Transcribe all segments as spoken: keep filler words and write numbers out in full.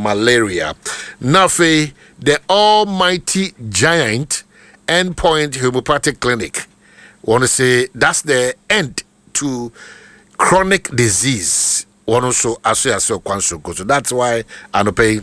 malaria. Nafe, the almighty giant Endpoint Homeopathic Clinic. Want to say that's the end to chronic disease. One also aso kwanso. So that's why I no pay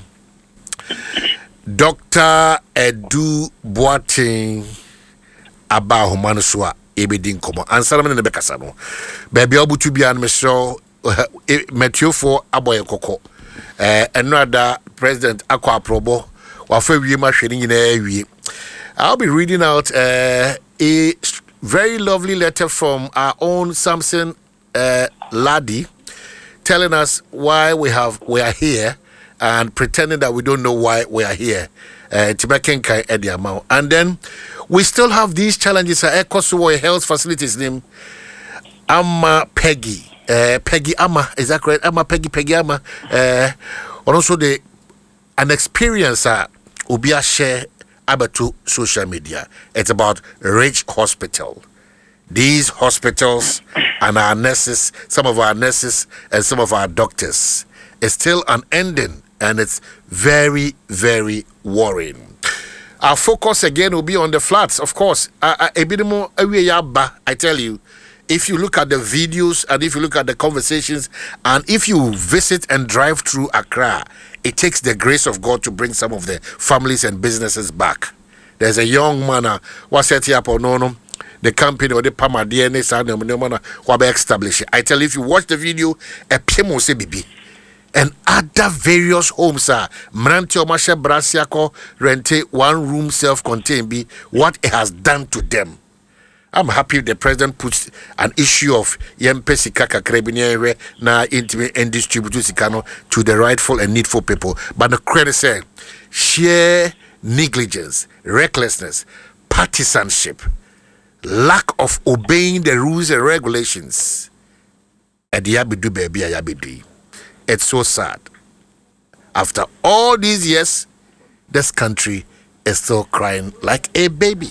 Doctor Edu Boateng Aba Humanuswa Ebedin Komo. Answer me na bekasa no. Baby obutu bia me so Matthew for Aboye Koko. Eh another President Akwa Probo wa fa wie ma hwene nyina wie. I'll be reading out uh, a very lovely letter from our own Samson uh, Ladi, telling us why we have we are here and pretending that we don't know why we are here. Uh, and then we still have these challenges at Ekosuwo Health Facilities name Amma Peggy. Uh, Peggy Amma, is that correct? Amma Peggy Peggy Amma. Uh, and also the an experience uh, Ubia share about to social media. It's about Rich Hospital. These hospitals and our nurses, some of our nurses and some of our doctors, is still unending, and it's very, very worrying. Our focus again will be on the floods, of course. I tell you, if you look at the videos and if you look at the conversations and if you visit and drive through Accra, it takes the grace of God to bring some of the families and businesses back. There's a young man who set up on no, the company or the Pama D N A who established. I tell you, if you watch the video, a P M O C B B and other various homes are Mrante Omasha Brasiako rente one room self-contained be what it has done to them. I'm happy the president puts an issue of Yempe Sikaka Krebiniere na intimate and distribute Sikano to the rightful and needful people. But the credit said sheer negligence, recklessness, partisanship, lack of obeying the rules and regulations. It's so sad. After all these years, this country is still crying like a baby.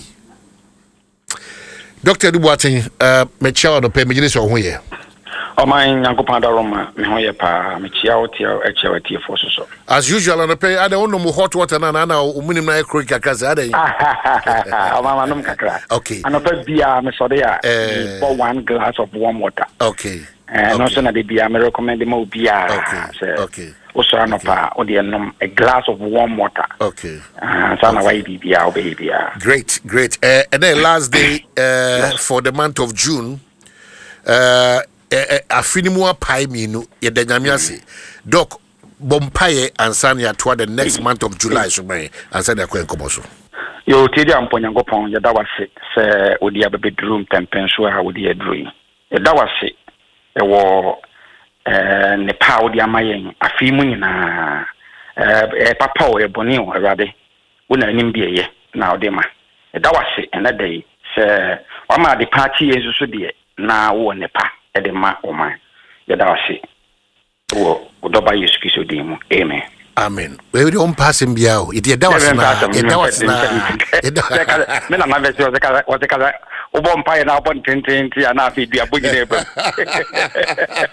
Doctor Edu Boateng, uh, me chia no pe me gire so ho ye. O man Nyankopon da Roma, me ho ye pa, me chia o tia e chia o tie fo so. As usual no pe ade wonno mo hot water na na na umunim na e kro kakra za ade. O man manum kakra. Okay. Anopa bia me so dey a pour one glass of warm water. Okay. Eh no so na de bia me recommend mo bia. Okay. Okay. Also anopa o dey nom a glass of warm water. Okay. Ah so na why bia o be bia. Great, great. Uh, and then last day uh, yes. for the month of June uh afinimua pai minu ye danyamiase doc bompaye ansania toward the next month of July so man ansania ko enkomo so yo tedi ampo Nyankopon ye da wase se odi abedroom tempenso ha odi adrui ye da wase e wo eh ne pa odi amayen afimu nyina eh papa o e boni o awade wona anim bi ye na odi ma ye da wase ena dai se wa ma de party yesu so de na wo ne pa edema oma yada wase wo odoba Yesu Kristo dimu amen amen we don't pass him biao it yada wase na yada wase na me na na vese o zeka o zeka o bom pa na bon twenty na afi dua bonyine ba